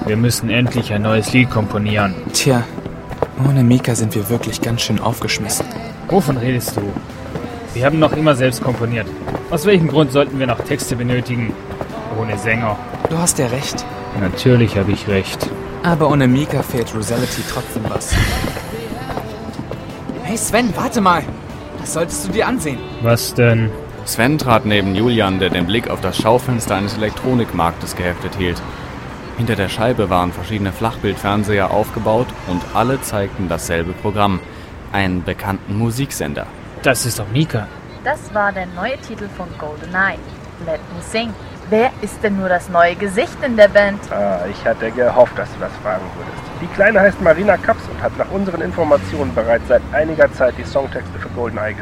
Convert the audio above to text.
Wir müssen endlich ein neues Lied komponieren. Tja, ohne Mika sind wir wirklich ganz schön aufgeschmissen. Wovon redest du? Wir haben noch immer selbst komponiert. Aus welchem Grund sollten wir noch Texte benötigen? Ohne Sänger. Du hast ja recht. Natürlich habe ich recht. Aber ohne Mika fehlt Rosality trotzdem was. Hey Sven, warte mal. Das solltest du dir ansehen. Was denn? Sven trat neben Julian, der den Blick auf das Schaufenster eines Elektronikmarktes geheftet hielt. Hinter der Scheibe waren verschiedene Flachbildfernseher aufgebaut und alle zeigten dasselbe Programm. Einen bekannten Musiksender. Das ist doch Mika. Das war der neue Titel von GoldenEye. Let Me Sing. Wer ist denn nur das neue Gesicht in der Band? Ich hatte gehofft, dass du das fragen würdest. Die Kleine heißt Marina Kaps und hat nach unseren Informationen bereits seit einiger Zeit die Songtexte für GoldenEye